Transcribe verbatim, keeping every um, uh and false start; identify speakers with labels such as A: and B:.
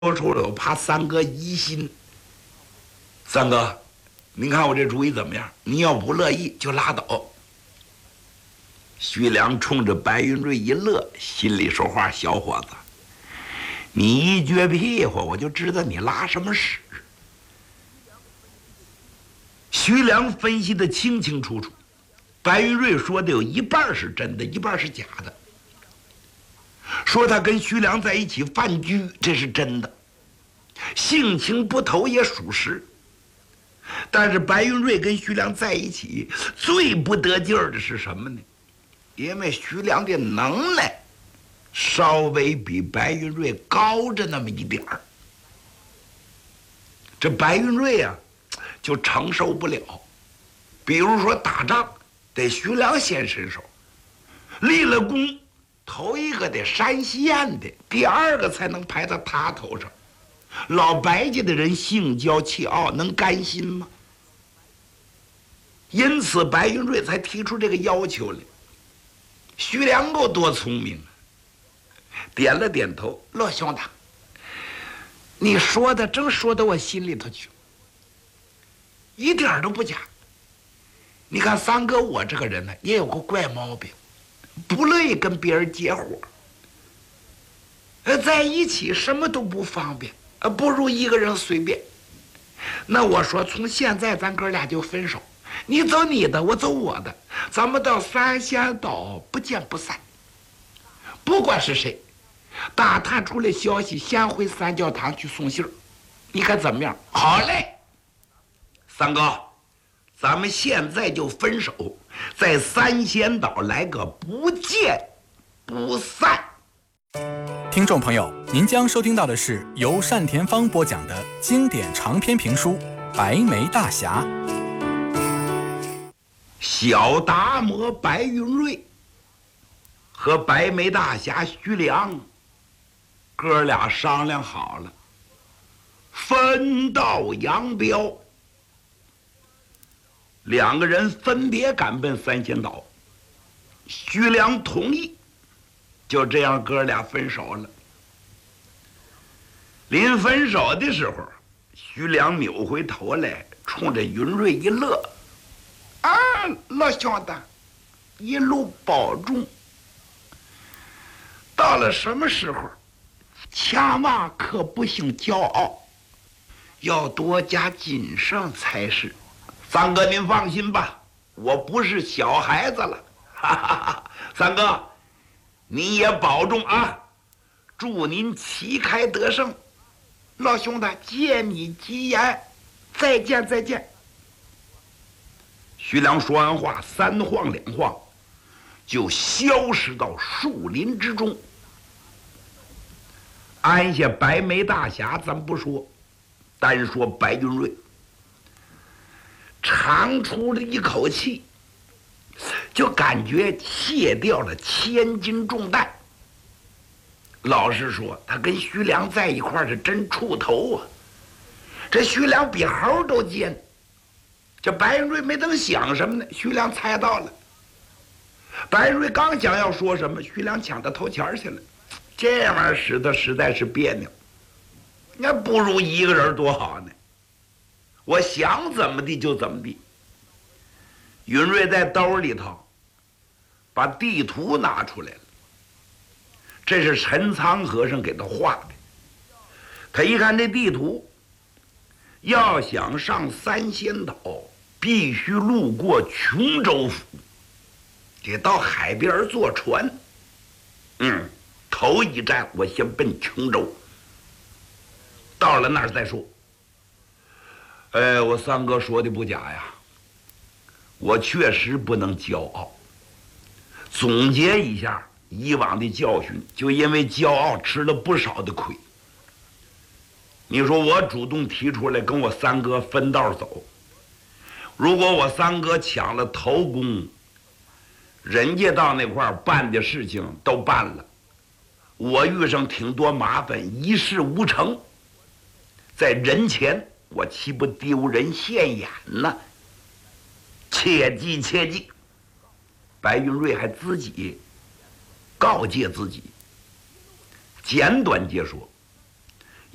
A: 说出了，我怕三哥疑心。三哥，您看我这主意怎么样？您要不乐意就拉倒。徐良冲着白云瑞一乐，心里说话：小伙子，你一撅屁股，我就知道你拉什么屎。徐良分析的清清楚楚，白云瑞说的有一半是真的，一半是假的。说他跟徐良在一起饭局，这是真的，性情不投也属实。但是白云瑞跟徐良在一起最不得劲儿的是什么呢？因为徐良的能耐稍微比白云瑞高着那么一点儿，这白云瑞啊就承受不了。比如说打仗得徐良先伸手，立了功头一个得山西燕的，第二个才能排到他头上。老白家的人性骄气傲，能甘心吗？因此白云瑞才提出这个要求来。徐良够多聪明啊，点了点头：老兄弟，你说的正说到我心里头去，一点都不假。你看三哥我这个人呢，也有个怪毛病，不乐意跟别人结伙，呃，在一起什么都不方便，呃，不如一个人随便。那我说从现在咱哥俩就分手，你走你的，我走我的，咱们到三仙岛不见不散。不管是谁打探出来消息，先回三教堂去送信儿，你看怎么样？好嘞，三哥，咱们现在就分手，在三仙岛来个不见不散。
B: 听众朋友，您将收听到的是由单田芳播讲的经典长篇评书《白眉大侠》。
A: 小达摩白云瑞和白眉大侠徐良哥俩商量好了，分道扬镳，两个人分别赶奔三仙岛。徐良同意，就这样哥俩分手了。临分手的时候，徐良扭回头来，冲着云瑞一乐：啊，老兄弟，一路保重。到了什么时候，千万可不行骄傲，要多加谨慎才是。三哥您放心吧，我不是小孩子了。哈哈哈，三哥您也保重啊，祝您旗开得胜。老兄弟借你吉言，再见再见。徐良说完话，三晃两晃就消失到树林之中。按下白眉大侠咱不说，单说白云瑞，长出了一口气，就感觉卸掉了千斤重担。老实说，他跟徐良在一块儿是真出头啊！这徐良比猴都尖。这白云瑞没等想什么呢，徐良猜到了。白云瑞刚想要说什么，徐良抢他头前去了。这玩意儿使得实在是别扭，那不如一个人多好呢。我想怎么地就怎么地。云瑞在兜里头把地图拿出来了，这是陈仓和尚给他画的。他一看这地图，要想上三仙岛，必须路过琼州府，得到海边坐船。嗯，头一站我先奔琼州，到了那儿再说。哎，我三哥说的不假呀，我确实不能骄傲。总结一下以往的教训，就因为骄傲吃了不少的亏。你说我主动提出来跟我三哥分道走，如果我三哥抢了头功，人家到那块儿办的事情都办了，我遇上挺多麻烦，一事无成，在人前我岂不丢人现眼呢？切记切记。白云瑞还自己告诫自己，简短截说，